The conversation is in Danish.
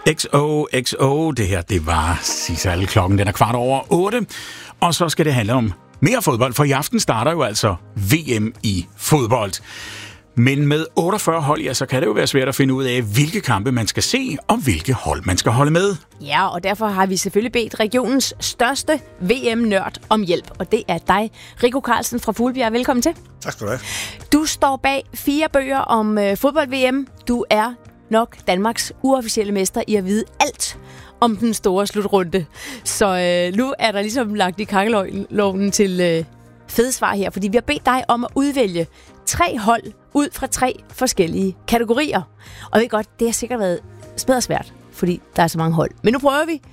XOXO, det her, det var Sissal. Klokken den er 7:15, og så skal det handle om mere fodbold, for i aften starter jo altså VM i fodbold. Men med 48 hold, ja, så kan det jo være svært at finde ud af, hvilke kampe man skal se, og hvilke hold man skal holde med. Ja, og derfor har vi selvfølgelig bedt regionens største VM-nørd om hjælp, og det er dig, Rico Carlsen fra Fuglebjerg. Velkommen til. Tak skal du have. Du står bag 4 bøger om fodbold-VM. Du er nok Danmarks uofficielle mester i at vide alt om den store slutrunde. Så nu er der ligesom lagt i kakkelovnen til fede svar her, fordi vi har bedt dig om at udvælge 3 hold ud fra 3 forskellige kategorier. Og jeg ved godt, det har sikkert været svært, fordi der er så mange hold. Men nu prøver vi.